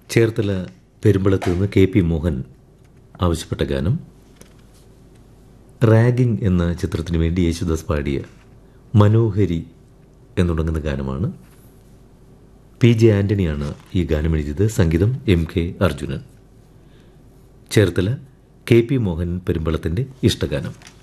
ചേർത്തല പെരുമ്പളത്ത് നിന്ന് K P Mohan ആവശ്യപ്പെട്ട ഗാനം റാഗിംഗ് എന്ന ചിത്രത്തിനു വേണ്ടി യേശുദാസ് പാടിയ മനോഹരി എന്നുടങ്ങുന്ന ഗാനമാണ്. പി ജെ ആൻ്റണിയാണ് ഈ ഗാനം എഴുതിയത്. സംഗീതം M K Arjunan. Cherthala K P Mohan പെരുമ്പളത്തിൻ്റെ ഇഷ്ടഗാനം.